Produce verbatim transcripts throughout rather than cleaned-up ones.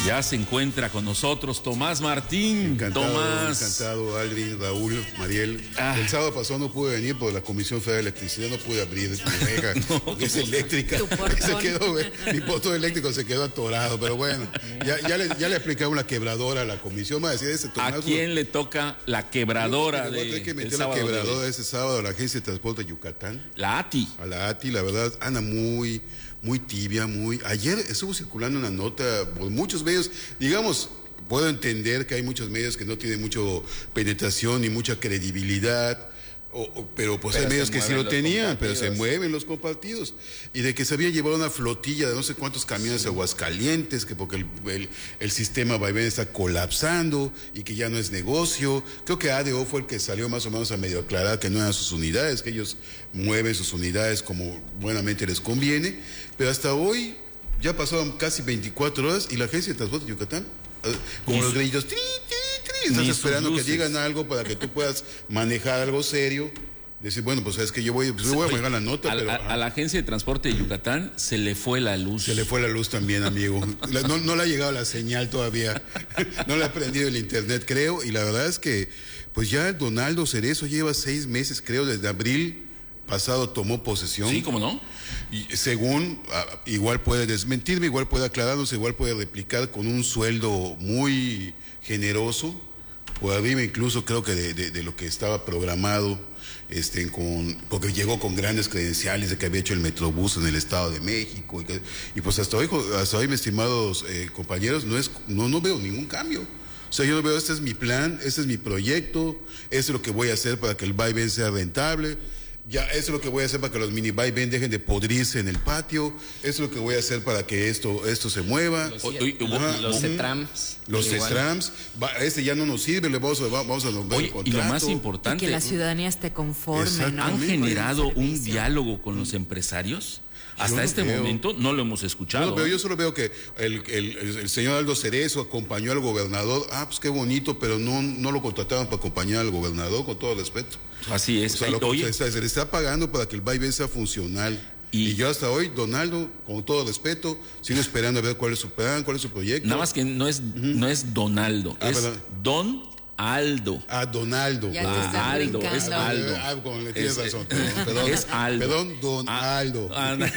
Ya se encuentra con nosotros Tomás Martín. Encantado, Tomás. encantado, Aldrin, Raúl, Mariel. Ah. El sábado pasado no pude venir por la Comisión Federal de Electricidad, no pude abrir mi reja, No, porque es eléctrica. Se quedó, mi portón eléctrico se quedó atorado, pero bueno, ya, ya, le, ya le explicamos la quebradora a la comisión. Va a decir, ese Tomás, ¿A quién le toca la quebradora de Hay que meter el la sábado quebradora de ese sábado a la Agencia de Transporte de Yucatán. La A T I. A la A T I, la verdad, anda muy... muy tibia, muy... Ayer estuvo circulando una nota por muchos medios, digamos, puedo entender que hay muchos medios que no tienen mucha penetración ni mucha credibilidad, o, o, pero pues pero hay medios que sí lo tenían, pero se mueven los compartidos, y de que se había llevado una flotilla de no sé cuántos camiones sí. a Aguascalientes, que porque el, el, el sistema vaivén está colapsando y que ya no es negocio. Creo que A D O fue el que salió más o menos a medio aclarar que no eran sus unidades, que ellos mueven sus unidades como buenamente les conviene, pero hasta hoy ya pasaron casi veinticuatro horas y la Agencia de Transporte de Yucatán, como los grillos, tri, tri, tri, estás esperando que digan algo para que tú puedas manejar algo serio. Decir, bueno, pues es que yo voy, pues yo voy a manejar la nota, a, pero... A, a la Agencia de Transporte de Yucatán se le fue la luz. Se le fue la luz también, amigo. La, no, no le ha llegado la señal todavía. No le ha prendido el internet, creo. Y la verdad es que, pues ya el Donaldo Cerezo lleva seis meses, creo, desde abril pasado tomó posesión. Sí, ¿cómo no? Y según, igual puede desmentirme, igual puede aclararnos, igual puede replicar con un sueldo muy generoso, por arriba incluso creo que de, de, de lo que estaba programado, este, con, porque llegó con grandes credenciales de que había hecho el Metrobús en el Estado de México, y, que, y pues hasta hoy, hasta hoy, mis estimados eh, compañeros, no, es, no, no veo ningún cambio. O sea, yo no veo, este es mi plan, este es mi proyecto, este es lo que voy a hacer para que el vaivén sea rentable. Ya, eso es lo que voy a hacer para que los mini vaivén dejen de podrirse en el patio. Eso es lo que voy a hacer para que esto, esto se mueva. Los, Ajá, los CETRAMS. Los CETRAMS. Este ya no nos sirve, le vamos a, vamos a nombrar el contrato. Y lo más importante, y que la ciudadanía esté conforme, ¿no? ¿Han generado un diálogo con los empresarios? Hasta este veo. momento no lo hemos escuchado. No, pero yo solo veo que el, el, el señor Aldo Cerezo acompañó al gobernador. Ah, pues qué bonito, pero no, no lo contrataron para acompañar al gobernador, con todo respeto. Así es. O sea, lo que se, se le está pagando para que el vaivén sea funcional. Y, y yo hasta hoy, Donaldo, con todo respeto, sigo esperando a ver cuál es su plan, cuál es su proyecto. Nada más que no es, uh-huh. no es Donaldo, ah, es ¿verdad? Don Aldo. Ah, Donaldo. Ya ah, Aldo, brincando. es Aldo. Ah, con, le tienes es, razón. Perdón, perdón, es Aldo. Perdón, Don ah, Aldo. Ah, no.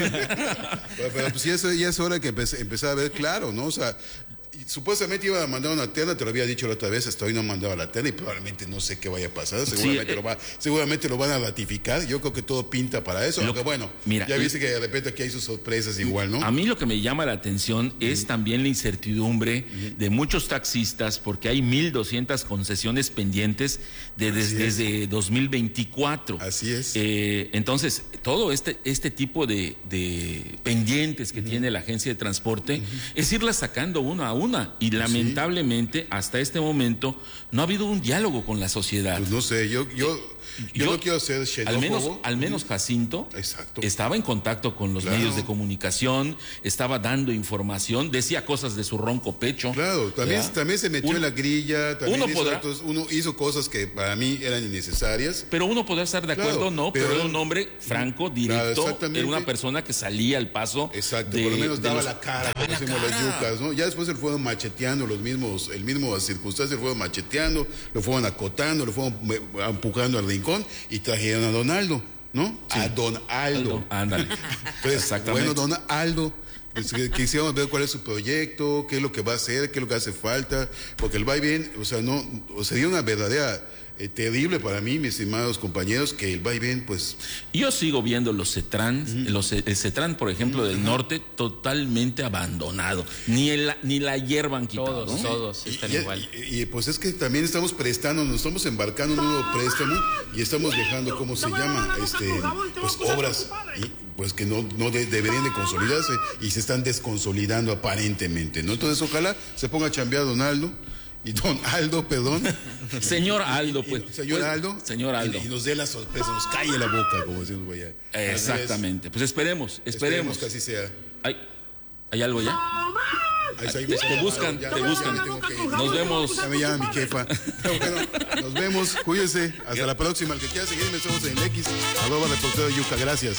pero, pero pues ya es, ya es hora que empe empezar a ver claro, ¿no? O sea, supuestamente iba a mandar una terna, te lo había dicho la otra vez, hasta hoy no han mandado la terna y probablemente no sé qué vaya a pasar, seguramente, sí, eh, lo, va, seguramente lo van a ratificar, yo creo que todo pinta para eso, aunque bueno, mira, ya viste que de repente aquí hay sus sorpresas igual, ¿no? A mí lo que me llama la atención es uh-huh. también la incertidumbre uh-huh. de muchos taxistas, porque hay mil doscientas concesiones pendientes de, de, desde dos mil veinticuatro. Así es. Eh, entonces, todo este, este tipo de, de pendientes que uh-huh. tiene la agencia de transporte uh-huh. es irlas sacando uno a uno. Y lamentablemente, sí. hasta este momento, no ha habido un diálogo con la sociedad. Pues no sé, yo, yo, yo, yo no quiero ser xenófobo. Al menos, al menos Jacinto Exacto. estaba en contacto con los claro. medios de comunicación, estaba dando información, decía cosas de su ronco pecho. Claro, también, también se metió uno, en la grilla, también uno, hizo, podrá, otros, uno hizo cosas que para mí eran innecesarias. Pero uno podrá estar de acuerdo o claro, no, pero, pero era un hombre franco, directo, claro, era una persona que salía al paso. Exacto, de, por lo menos daba los, la cara, daba como decimos las yucas, ¿no? Ya después se fueron macheteando los mismos, el mismo circunstancias, lo fueron macheteando, lo fueron acotando, lo fueron empujando al rincón y trajeron a Donaldo, ¿no? Sí. A Don Aldo. Ándale. Entonces, bueno, Don Aldo, pues, quisiéramos ver cuál es su proyecto, qué es lo que va a hacer, qué es lo que hace falta, porque el vaivén, o sea, no, o sería una verdadera eh, terrible para mí, mis estimados compañeros, que el vaivén, pues... Yo sigo viendo los CETRAN, uh-huh. los, el CETRAN, por ejemplo, uh-huh. del norte, totalmente abandonado. Ni, el, ni la hierba han quitado. Todos, ¿no? todos están y, igual. Y, y pues es que también estamos prestando, nos estamos embarcando en un nuevo préstamo y estamos dejando, ¿cómo se llama? Este, pues obras... Y, pues que no, no de, deberían de consolidarse y se están desconsolidando aparentemente, ¿no? Entonces ojalá se ponga a chambear Don Aldo y Don Aldo, perdón. Señor Aldo, pues. Y, señor pues, Aldo. Señor Aldo. Y, y nos dé la sorpresa, nos calle la boca, como decimos allá. Exactamente. Pues esperemos, esperemos. Esperemos que así sea. ¿Hay, ¿hay algo ya? Ahí, ahí, te, te buscan, ya, te ya, buscan. Ya nos vemos. Ya me llama mi jefa. Bueno, nos vemos, cuídense. Hasta yeah. la próxima. El que quiera seguirme, estamos en el X, arroba reportero Yuca. Gracias.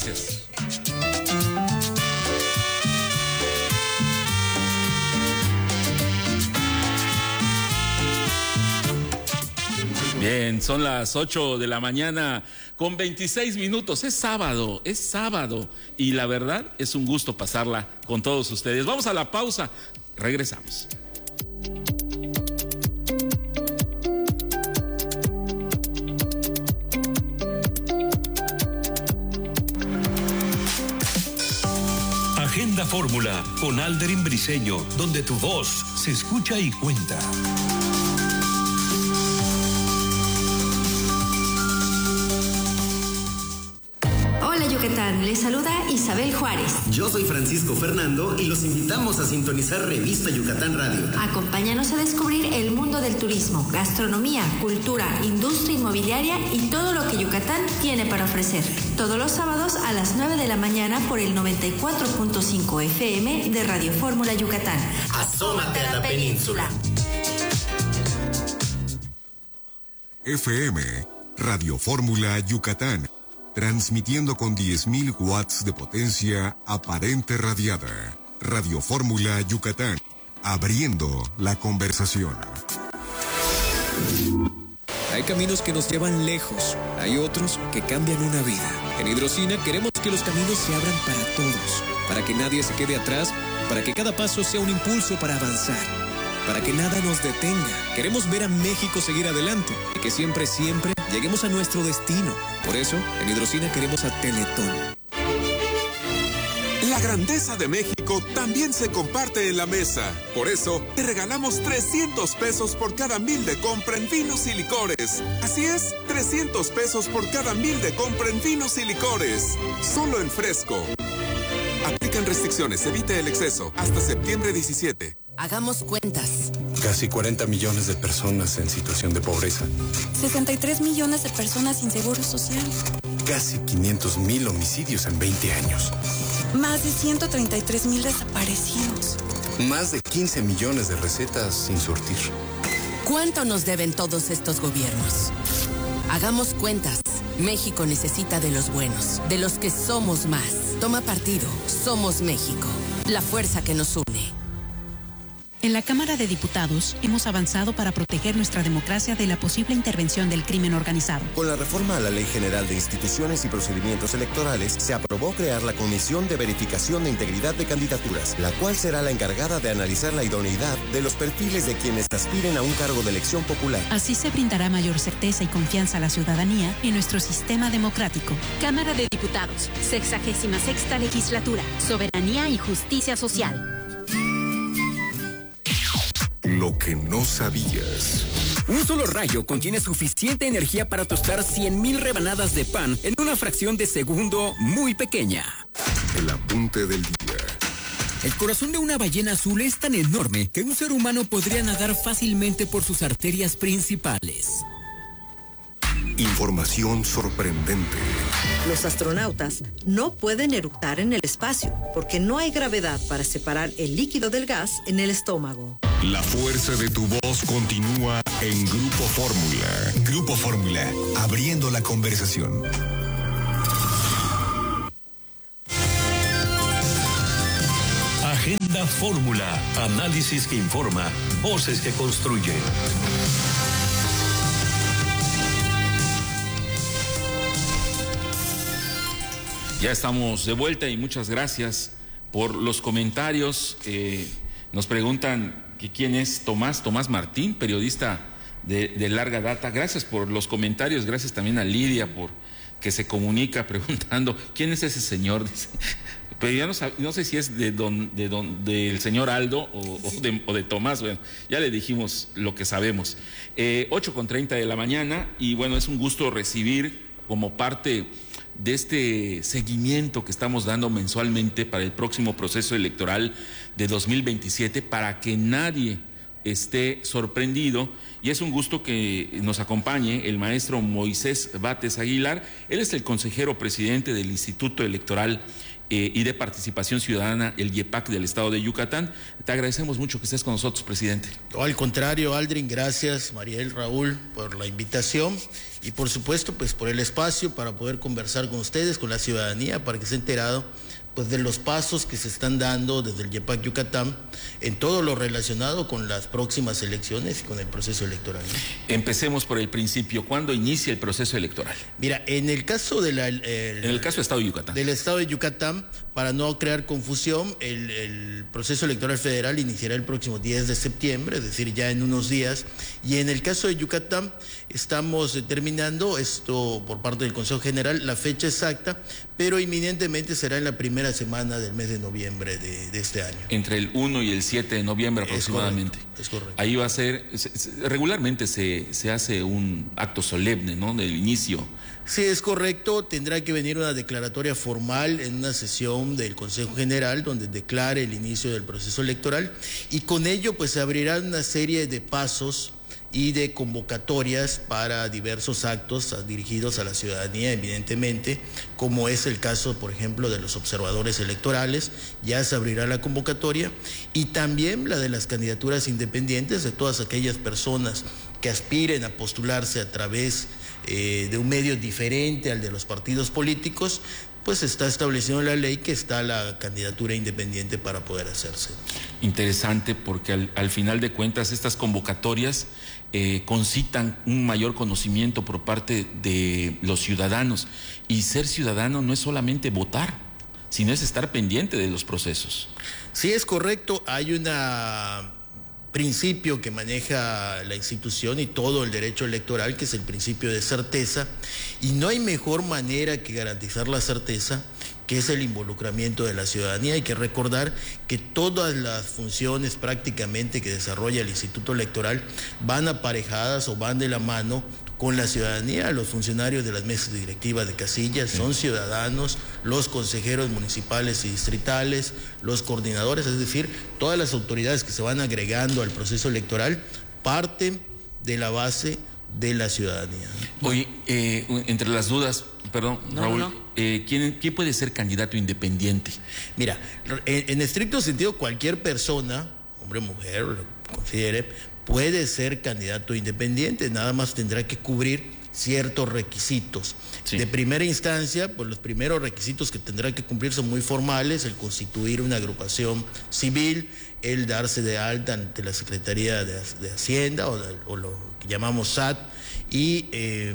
Gracias. Bien, son las ocho de la mañana con veintiséis minutos. Es sábado, es sábado. Y la verdad es un gusto pasarla con todos ustedes. Vamos a la pausa. Regresamos. Agenda Fórmula con Aldrin Briseño, donde tu voz se escucha y cuenta. Hola Yucatán, les saluda Isabel Juárez. Yo soy Francisco Fernando y los invitamos a sintonizar Revista Yucatán Radio. Acompáñanos a descubrir el mundo del turismo, gastronomía, cultura, industria inmobiliaria y todo lo que Yucatán tiene para ofrecer. Todos los sábados a las nueve de la mañana por el noventa y cuatro punto cinco F M de Radio Fórmula Yucatán. Asómate a la península. F M, Radio Fórmula Yucatán. Transmitiendo con diez mil watts de potencia aparente radiada. Radio Fórmula Yucatán. Abriendo la conversación. Hay caminos que nos llevan lejos. Hay otros que cambian una vida. En Hidrocina queremos que los caminos se abran para todos. Para que nadie se quede atrás. Para que cada paso sea un impulso para avanzar. Para que nada nos detenga. Queremos ver a México seguir adelante. Y que siempre, siempre lleguemos a nuestro destino. Por eso, en Hidrocina queremos a Teletón. La grandeza de México también se comparte en la mesa. Por eso, te regalamos trescientos pesos por cada mil de compra en vinos y licores. Así es, trescientos pesos por cada mil de compra en vinos y licores. Solo en Fresco. Aplican restricciones, evite el exceso. Hasta septiembre diecisiete. Hagamos cuentas. Casi cuarenta millones de personas en situación de pobreza. sesenta y tres millones de personas sin seguro social. Casi quinientos mil homicidios en veinte años. Más de ciento treinta y tres mil desaparecidos. Más de quince millones de recetas sin surtir. ¿Cuánto nos deben todos estos gobiernos? Hagamos cuentas. México necesita de los buenos, de los que somos más. Toma partido. Somos México. La fuerza que nos une. En la Cámara de Diputados hemos avanzado para proteger nuestra democracia de la posible intervención del crimen organizado. Con la reforma a la Ley General de Instituciones y Procedimientos Electorales, se aprobó crear la Comisión de Verificación de Integridad de Candidaturas, la cual será la encargada de analizar la idoneidad de los perfiles de quienes aspiren a un cargo de elección popular. Así se brindará mayor certeza y confianza a la ciudadanía en nuestro sistema democrático. Cámara de Diputados, sexagésima sexta legislatura, soberanía y justicia social. Lo que no sabías. Un solo rayo contiene suficiente energía para tostar cien mil rebanadas de pan en una fracción de segundo muy pequeña. El apunte del día. El corazón de una ballena azul es tan enorme que un ser humano podría nadar fácilmente por sus arterias principales. Información sorprendente. Los astronautas no pueden eructar en el espacio porque no hay gravedad para separar el líquido del gas en el estómago. La fuerza de tu voz continúa en Grupo Fórmula. Grupo Fórmula, abriendo la conversación. Agenda Fórmula, análisis que informa, voces que construyen. Ya estamos de vuelta y muchas gracias por los comentarios. Eh, nos preguntan que quién es Tomás, Tomás Martín, periodista de, de larga data. Gracias por los comentarios, gracias también a Lidia por que se comunica preguntando quién es ese señor. Pero ya no, no sé si es de don, de don, del señor Aldo o, o, de, o de Tomás. Bueno, ya le dijimos lo que sabemos. Eh, ocho con treinta de la mañana y bueno, es un gusto recibir como parte de este seguimiento que estamos dando mensualmente para el próximo proceso electoral de dos mil veintisiete, para que nadie esté sorprendido. Y es un gusto que nos acompañe el maestro Moisés Bates Aguilar. Él es el consejero presidente del Instituto Electoral eh, y de Participación Ciudadana, el I E P A C del Estado de Yucatán. Te agradecemos mucho que estés con nosotros, presidente. No, al contrario, Aldrin, gracias, Mariel, Raúl, por la invitación y por supuesto, pues por el espacio para poder conversar con ustedes, con la ciudadanía, para que se enterado pues de los pasos que se están dando desde el YEPAC Yucatán en todo lo relacionado con las próximas elecciones y con el proceso electoral. Empecemos por el principio. ¿Cuándo inicia el proceso electoral? Mira, en el caso de la, el, en el caso del Estado de Yucatán. Del Estado de Yucatán, para no crear confusión, el, el proceso electoral federal iniciará el próximo diez de septiembre, es decir, ya en unos días. Y en el caso de Yucatán, estamos determinando esto por parte del Consejo General, la fecha exacta, pero inminentemente será en la primera semana del mes de noviembre de, de este año. Entre el uno y el siete de noviembre aproximadamente. Es correcto, es correcto. Ahí va a ser, se, se, regularmente se, se hace un acto solemne, ¿no?, del inicio. Sí, es correcto. Tendrá que venir una declaratoria formal en una sesión del Consejo General donde declare el inicio del proceso electoral y con ello pues se abrirán una serie de pasos y de convocatorias para diversos actos dirigidos a la ciudadanía, evidentemente, como es el caso, por ejemplo, de los observadores electorales, ya se abrirá la convocatoria, y también la de las candidaturas independientes de todas aquellas personas que aspiren a postularse a través eh, de un medio diferente al de los partidos políticos, pues está establecido en la ley que está la candidatura independiente para poder hacerse. Interesante, porque al, al final de cuentas estas convocatorias eh, concitan un mayor conocimiento por parte de los ciudadanos, y ser ciudadano no es solamente votar, sino es estar pendiente de los procesos. Sí, es correcto. Hay un principio que maneja la institución y todo el derecho electoral, que es el principio de certeza, y no hay mejor manera que garantizar la certeza, que es el involucramiento de la ciudadanía. Hay que recordar que todas las funciones prácticamente que desarrolla el Instituto Electoral van aparejadas o van de la mano con la ciudadanía. Los funcionarios de las mesas directivas de casillas son ciudadanos, los consejeros municipales y distritales, los coordinadores, es decir, todas las autoridades que se van agregando al proceso electoral parten de la base de la ciudadanía. Oye, eh, entre las dudas, perdón, no, Raúl, no. Eh, ¿quién, ¿quién puede ser candidato independiente? Mira, en, en estricto sentido, cualquier persona, hombre o mujer, lo que considere, puede ser candidato independiente, nada más tendrá que cubrir ciertos requisitos. Sí. De primera instancia, pues los primeros requisitos que tendrá que cumplir son muy formales: el constituir una agrupación civil, el darse de alta ante la Secretaría de, de Hacienda o, de, o lo que llamamos S A T, y eh,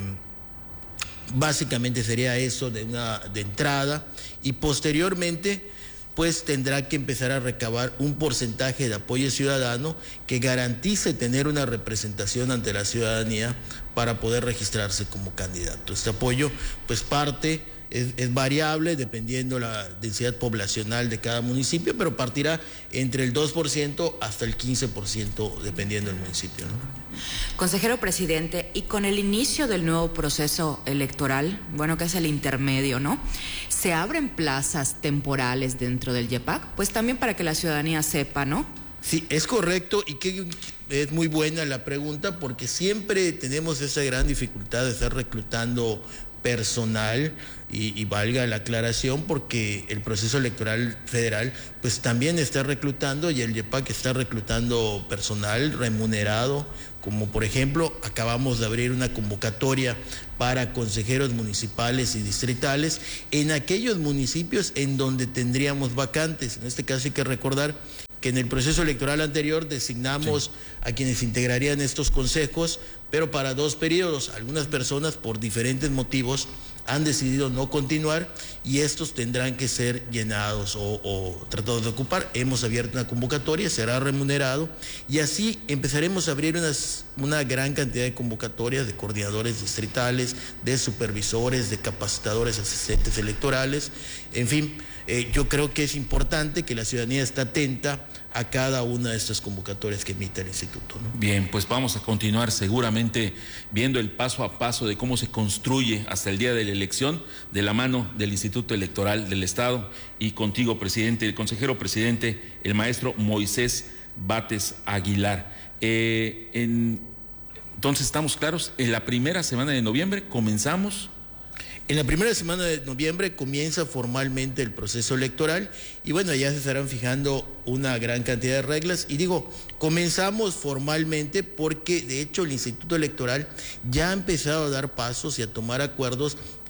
básicamente sería eso de, una, de entrada, y posteriormente pues tendrá que empezar a recabar un porcentaje de apoyo ciudadano que garantice tener una representación ante la ciudadanía para poder registrarse como candidato. Este apoyo pues parte, es, es variable dependiendo la densidad poblacional de cada municipio, pero partirá entre el dos por ciento hasta el quince por ciento dependiendo del municipio, ¿no? Consejero presidente, y con el inicio del nuevo proceso electoral, bueno, que es el intermedio, ¿no?, ¿se abren plazas temporales dentro del YEPAC? Pues también para que la ciudadanía sepa, ¿no? Sí, es correcto, y que es muy buena la pregunta, porque siempre tenemos esa gran dificultad de estar reclutando personal, y, y valga la aclaración, porque el proceso electoral federal pues también está reclutando, y el YEPAC está reclutando personal remunerado, como por ejemplo acabamos de abrir una convocatoria para consejeros municipales y distritales en aquellos municipios en donde tendríamos vacantes. En este caso hay que recordar que en el proceso electoral anterior designamos sí. a quienes integrarían estos consejos, pero para dos periodos. Algunas personas por diferentes motivos han decidido no continuar, y estos tendrán que ser llenados o, o tratados de ocupar. Hemos abierto una convocatoria, será remunerado, y así empezaremos a abrir unas, una gran cantidad de convocatorias de coordinadores distritales, de supervisores, de capacitadores asistentes electorales. En fin, eh, yo creo que es importante que la ciudadanía esté atenta a cada una de estas convocatorias que emite el instituto, ¿no? Bien, pues vamos a continuar seguramente viendo el paso a paso de cómo se construye hasta el día de la elección, de la mano del Instituto Electoral del Estado, y contigo, presidente, el consejero presidente, el maestro Moisés Bates Aguilar. Eh, en, entonces, ¿estamos claros? En la primera semana de noviembre comenzamos. En la primera semana de noviembre comienza formalmente el proceso electoral, y bueno, ya se estarán fijando una gran cantidad de reglas. Y digo, comenzamos formalmente porque de hecho el Instituto Electoral ya ha empezado a dar pasos y a tomar acuerdos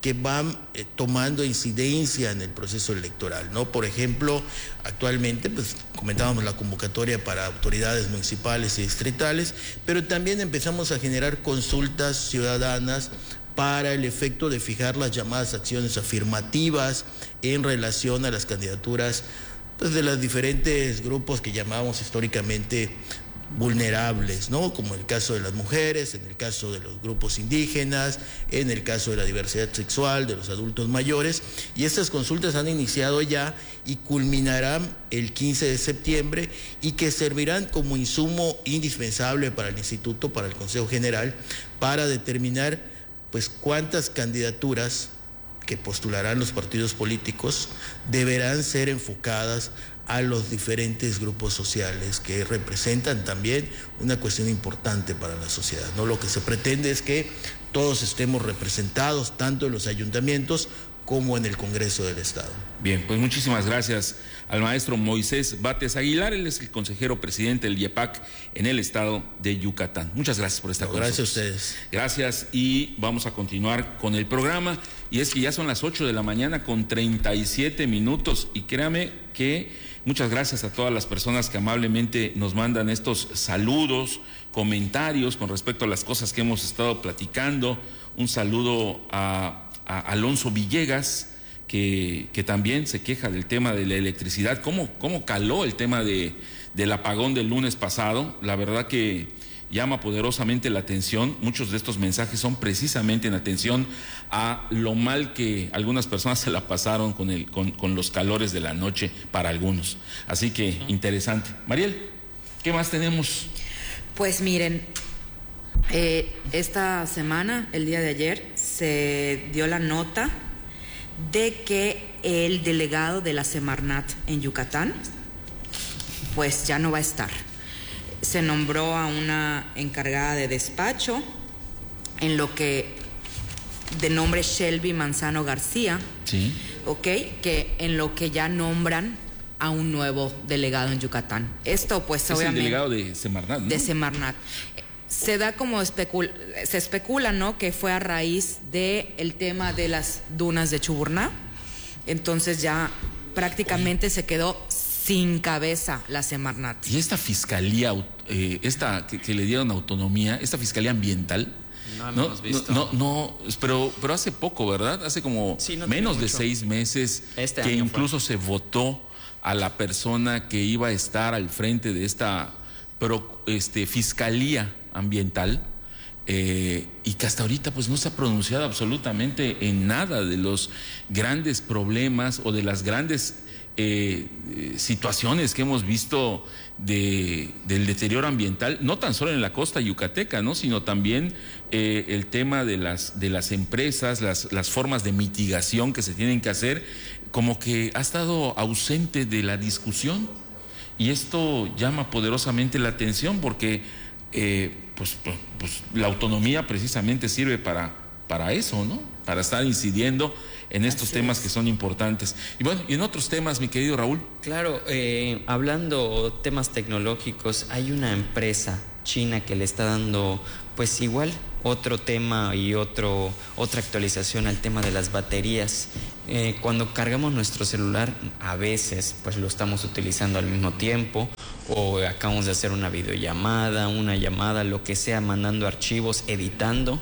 que van eh, tomando incidencia en el proceso electoral, ¿no? Por ejemplo, actualmente, pues comentábamos la convocatoria para autoridades municipales y distritales, pero también empezamos a generar consultas ciudadanas para el efecto de fijar las llamadas acciones afirmativas en relación a las candidaturas, pues, de los diferentes grupos que llamamos históricamente vulnerables, ¿no? Como el caso de las mujeres, en el caso de los grupos indígenas, en el caso de la diversidad sexual, de los adultos mayores, y estas consultas han iniciado ya y culminarán el quince de septiembre y que servirán como insumo indispensable para el Instituto, para el Consejo General, para determinar pues cuántas candidaturas que postularán los partidos políticos deberán ser enfocadas a los diferentes grupos sociales que representan también una cuestión importante para la sociedad, ¿no? Lo que se pretende es que todos estemos representados tanto en los ayuntamientos como en el Congreso del Estado. Bien, pues muchísimas gracias al maestro Moisés Bates Aguilar. Él es el consejero presidente del YEPAC en el estado de Yucatán. Muchas gracias por estar no, con gracias nosotros. Gracias a ustedes. Gracias, y vamos a continuar con el programa. Y es que ya son las ocho de la mañana con treinta y siete minutos. Y créame que muchas gracias a todas las personas que amablemente nos mandan estos saludos, comentarios con respecto a las cosas que hemos estado platicando. Un saludo a, a Alonso Villegas, que, que también se queja del tema de la electricidad. ¿Cómo, cómo caló el tema de, del apagón del lunes pasado? La verdad que llama poderosamente la atención. Muchos de estos mensajes son precisamente en atención a lo mal que algunas personas se la pasaron con, el, con, con los calores de la noche para algunos. Así que interesante. Mariel, ¿qué más tenemos? Pues miren, eh, esta semana, el día de ayer, se dio la nota de que el delegado de la Semarnat en Yucatán, pues ya no va a estar. Se nombró a una encargada de despacho, en lo que de nombre Shelby Manzano García, sí, ok, que en lo que ya nombran a un nuevo delegado en Yucatán. Esto, pues, es obviamente. El delegado de Semarnat, ¿no? De Semarnat. Se da como especul se especula, ¿no?, que fue a raíz de el tema de las dunas de Chuburná. Entonces ya prácticamente se quedó sin cabeza la Semarnat. Y esta fiscalía, eh, esta que, que le dieron autonomía, esta fiscalía ambiental, no, no, hemos visto. no, no, pero, pero hace poco, ¿verdad? Hace como sí, no menos de seis meses este que incluso fue. se votó a la persona que iba a estar al frente de esta pro, este, fiscalía ambiental, eh, y que hasta ahorita pues no se ha pronunciado absolutamente en nada de los grandes problemas o de las grandes eh, situaciones que hemos visto de, del deterioro ambiental, no tan solo en la costa yucateca, ¿no?, sino también eh, el tema de las, de las empresas, las, las formas de mitigación que se tienen que hacer, como que ha estado ausente de la discusión. Y esto llama poderosamente la atención porque eh, pues, pues, pues la autonomía precisamente sirve para, para eso, ¿no? Para estar incidiendo en estos Así temas es. que son importantes. Y bueno, y en otros temas, mi querido Raúl. Claro, eh, hablando temas tecnológicos, hay una empresa china que le está dando, pues igual, otro tema y otro otra actualización al tema de las baterías. Eh, cuando cargamos nuestro celular, a veces pues lo estamos utilizando al mismo tiempo, o acabamos de hacer una videollamada, una llamada, lo que sea, mandando archivos, editando,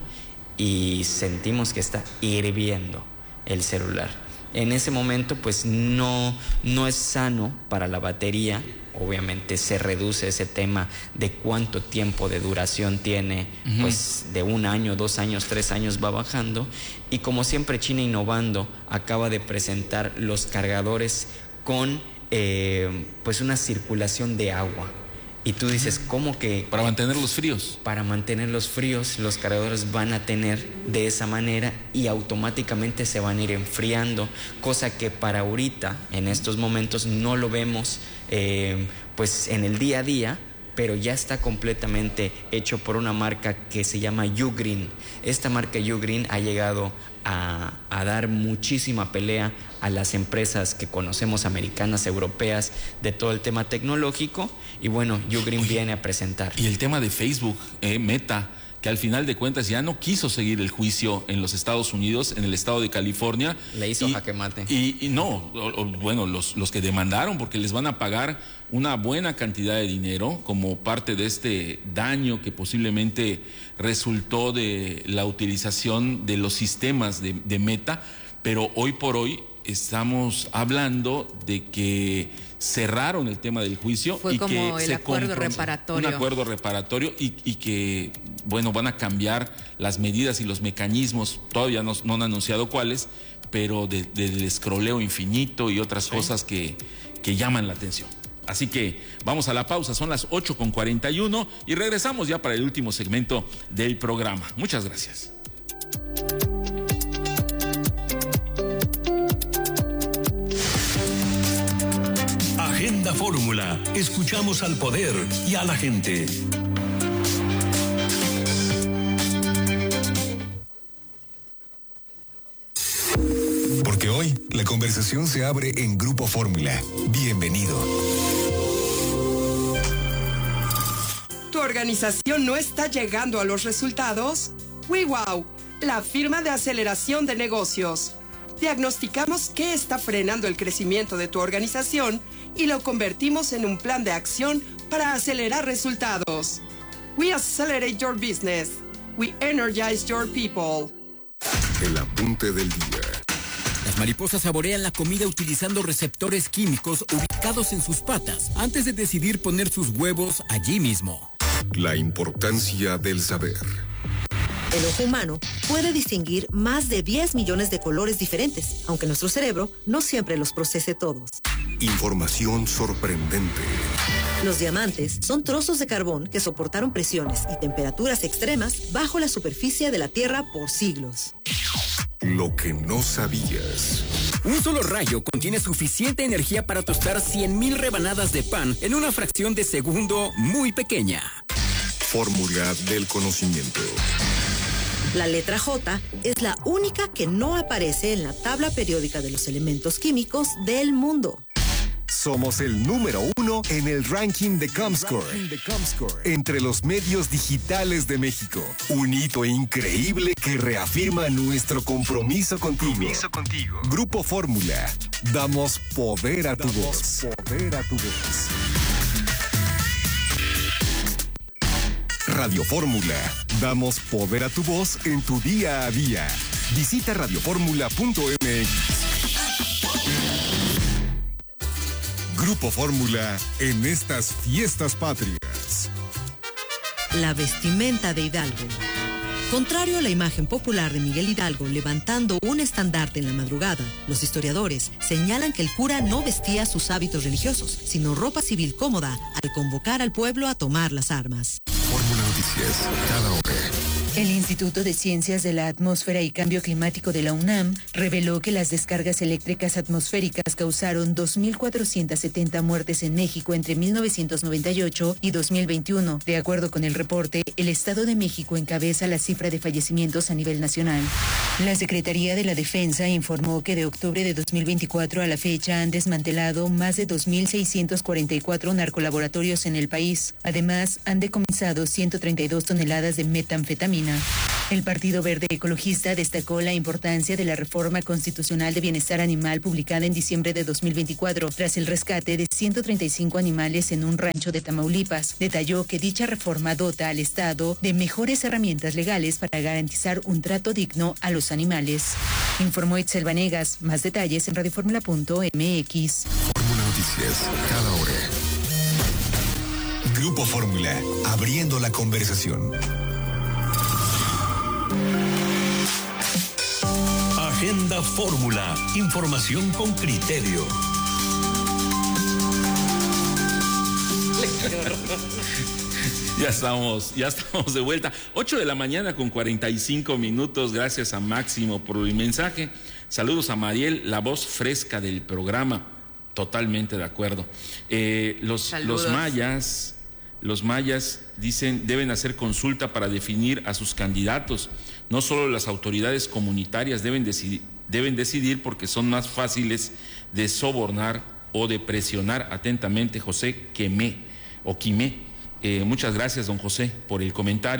y sentimos que está hirviendo el celular. En ese momento pues no, no es sano para la batería. Obviamente se reduce ese tema de cuánto tiempo de duración tiene, uh-huh. pues de un año, dos años, tres años va bajando. Y como siempre, China innovando acaba de presentar los cargadores con eh, pues una circulación de agua. Y tú dices, ¿cómo que? Para mantenerlos fríos. Para mantenerlos fríos, los cargadores van a tener de esa manera y automáticamente se van a ir enfriando, cosa que para ahorita, en estos momentos, no lo vemos eh, pues en el día a día, pero ya está completamente hecho por una marca que se llama Ugreen. Esta marca Ugreen ha llegado a, a dar muchísima pelea a las empresas que conocemos, americanas, europeas, de todo el tema tecnológico. Y bueno, Ugreen viene a presentar. Y el tema de Facebook, eh, Meta, que al final de cuentas ya no quiso seguir el juicio en los Estados Unidos, en el estado de California. Le hizo y, jaque mate. Y, y no, o, o, bueno, los, los que demandaron, porque les van a pagar una buena cantidad de dinero como parte de este daño que posiblemente resultó de la utilización de los sistemas de, de Meta, pero hoy por hoy estamos hablando de que cerraron el tema del juicio. Fue y como que el se acuerdo reparatorio. Un acuerdo reparatorio y, y que, bueno, van a cambiar las medidas y los mecanismos, todavía no, no han anunciado cuáles, pero de, de, del escroleo infinito y otras sí. cosas que, que llaman la atención. Así que vamos a la pausa, son las ocho con cuarenta y uno y regresamos ya para el último segmento del programa. Muchas gracias. Agenda Fórmula. Escuchamos al poder y a la gente. Porque hoy la conversación se abre en Grupo Fórmula. Bienvenido. ¿Tu organización no está llegando a los resultados? WeWow, la firma de aceleración de negocios. Diagnosticamos qué está frenando el crecimiento de tu organización y lo convertimos en un plan de acción para acelerar resultados. We accelerate your business. We energize your people. El apunte del día. Las mariposas saborean la comida utilizando receptores químicos ubicados en sus patas antes de decidir poner sus huevos allí mismo. La importancia del saber. El ojo humano puede distinguir más de diez millones de colores diferentes, aunque nuestro cerebro no siempre los procese todos. Información sorprendente. Los diamantes son trozos de carbón que soportaron presiones y temperaturas extremas bajo la superficie de la Tierra por siglos. Lo que no sabías. Un solo rayo contiene suficiente energía para tostar cien mil rebanadas de pan en una fracción de segundo muy pequeña. Fórmula del conocimiento. La letra J es la única que no aparece en la tabla periódica de los elementos químicos del mundo. Somos el número uno en el ranking de Comscore, entre los medios digitales de México. Un hito increíble que reafirma nuestro compromiso contigo. Compromiso contigo. Grupo Fórmula. Damos poder a tu Damos voz. Poder a tu voz. Radio Fórmula. Damos poder a tu voz en tu día a día. Visita radio fórmula punto m x. Grupo Fórmula en estas fiestas patrias. La vestimenta de Hidalgo. Contrario a la imagen popular de Miguel Hidalgo levantando un estandarte en la madrugada, los historiadores señalan que el cura no vestía sus hábitos religiosos, sino ropa civil cómoda al convocar al pueblo a tomar las armas. Fórmula Noticias, cada hora. El Instituto de Ciencias de la Atmósfera y Cambio Climático de la UNAM reveló que las descargas eléctricas atmosféricas causaron dos mil cuatrocientas setenta muertes en México entre mil novecientos noventa y ocho y dos mil veintiuno. De acuerdo con el reporte, el Estado de México encabeza la cifra de fallecimientos a nivel nacional. La Secretaría de la Defensa informó que de octubre de dos mil veinticuatro a la fecha han desmantelado más de dos mil seiscientos cuarenta y cuatro narcolaboratorios en el país. Además, han decomisado ciento treinta y dos toneladas de metanfetamina. El Partido Verde Ecologista destacó la importancia de la reforma constitucional de bienestar animal publicada en diciembre de dos mil veinticuatro tras el rescate de ciento treinta y cinco animales en un rancho de Tamaulipas. Detalló que dicha reforma dota al Estado de mejores herramientas legales para garantizar un trato digno a los animales. Informó Itzel Vanegas. Más detalles en radio fórmula punto m x. Fórmula Noticias, cada hora. Grupo Fórmula, abriendo la conversación. Agenda Fórmula. Información con criterio. Ya estamos, ya estamos de vuelta. ocho de la mañana con cuarenta y cinco minutos. Gracias a Máximo por el mensaje. Saludos a Mariel, la voz fresca del programa. Totalmente de acuerdo. Eh, los, los mayas, los mayas dicen deben hacer consulta para definir a sus candidatos. No solo las autoridades comunitarias deben decidir, deben decidir porque son más fáciles de sobornar o de presionar. Atentamente, José Quemé o Quimé. Eh, muchas gracias, don José, por el comentario.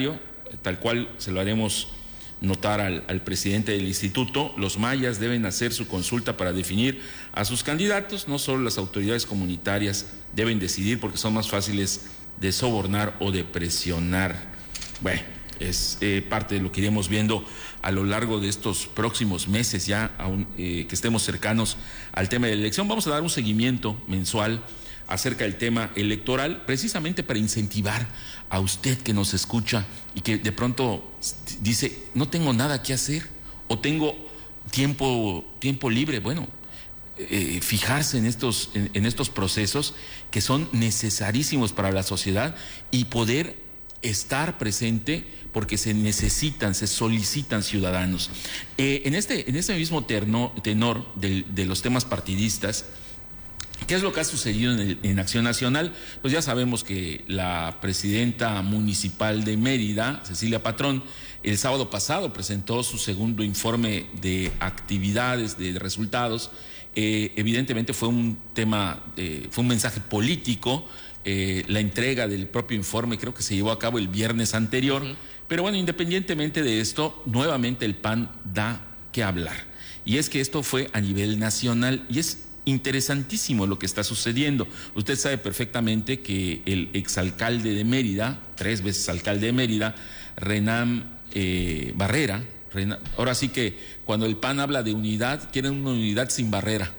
tal cual se lo haremos notar al, al presidente del instituto, los mayas deben hacer su consulta para definir a sus candidatos, no solo las autoridades comunitarias deben decidir porque son más fáciles de sobornar o de presionar. Bueno, es eh, parte de lo que iremos viendo a lo largo de estos próximos meses ya, aún, eh, que estemos cercanos al tema de la elección. Vamos a dar un seguimiento mensual acerca del tema electoral, precisamente para incentivar a usted que nos escucha y que de pronto dice, no tengo nada que hacer o tengo tiempo, tiempo libre. Bueno, eh, fijarse en estos, en, en estos procesos que son necesarísimos para la sociedad y poder estar presente porque se necesitan, se solicitan ciudadanos. Eh, en, este, en este mismo terno, tenor de, de los temas partidistas, ¿qué es lo que ha sucedido en, el, en Acción Nacional? Pues ya sabemos que la presidenta municipal de Mérida, Cecilia Patrón, el sábado pasado presentó su segundo informe de actividades, de resultados. Eh, evidentemente fue un tema, eh, fue un mensaje político. Eh, la entrega del propio informe creo que se llevó a cabo el viernes anterior. Uh-huh. Pero bueno, independientemente de esto, nuevamente el P A N da que hablar. Y es que esto fue a nivel nacional y es interesantísimo lo que está sucediendo. Usted sabe perfectamente que el exalcalde de Mérida, tres veces alcalde de Mérida, Renán eh, Barrera, Renan, ahora sí que cuando el P A N habla de unidad, quieren una unidad sin barrera.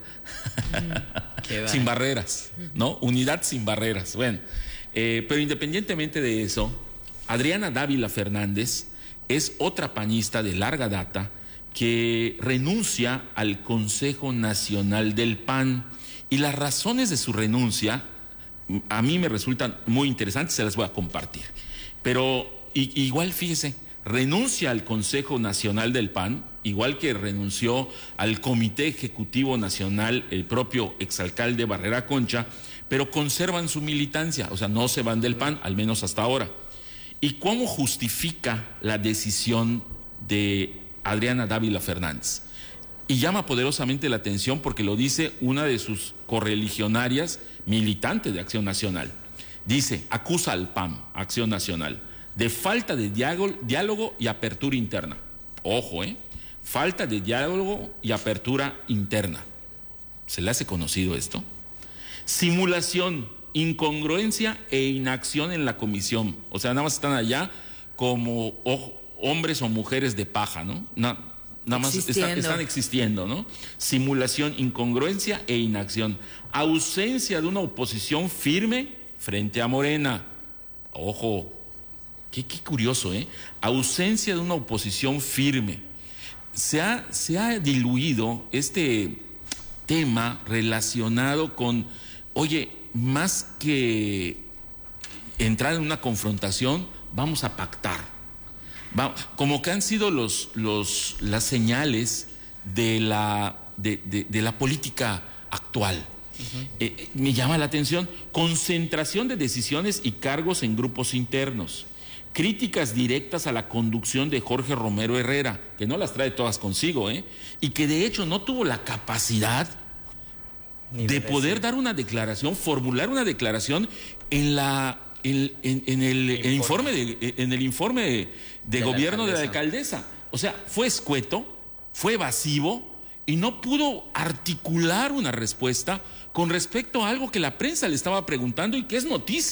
Sin barreras, ¿no? Unidad sin barreras. Bueno, eh, pero independientemente de eso, Adriana Dávila Fernández es otra panista de larga data que renuncia al Consejo Nacional del P A N. Y las razones de su renuncia a mí me resultan muy interesantes, se las voy a compartir. Pero y, igual, fíjese, renuncia al Consejo Nacional del P A N, igual que renunció al Comité Ejecutivo Nacional el propio exalcalde Barrera Concha, pero conservan su militancia, o sea, no se van del P A N, al menos hasta ahora. ¿Y cómo justifica la decisión de Adriana Dávila Fernández? Y llama poderosamente la atención porque lo dice una de sus correligionarias militantes de Acción Nacional. Dice, acusa al P A M, Acción Nacional, de falta de diálogo, diálogo y apertura interna. Ojo, ¿eh? Falta de diálogo y apertura interna. ¿Se le hace conocido esto? Simulación, incongruencia e inacción en la comisión. O sea, nada más están allá como oh, hombres o mujeres de paja, ¿no? Na, nada más están, están existiendo, ¿no? Simulación, incongruencia e inacción. Ausencia de una oposición firme frente a Morena. Ojo, qué, qué curioso, ¿eh? Ausencia de una oposición firme. Se ha, se ha diluido este tema relacionado con, oye, más que entrar en una confrontación, vamos a pactar. Va, como que han sido los, los, las señales de la, de, de, de la política actual. Uh-huh. Eh, me llama la atención, concentración de decisiones y cargos en grupos internos. Críticas directas a la conducción de Jorge Romero Herrera, que no las trae todas consigo, ¿eh? Y que de hecho no tuvo la capacidad Ni de poder decir. dar una declaración, formular una declaración en la en, en, en el, el informe de, en el informe de, de, de gobierno la de la alcaldesa. O sea, fue escueto, fue evasivo y no pudo articular una respuesta con respecto a algo que la prensa le estaba preguntando y que es noticia.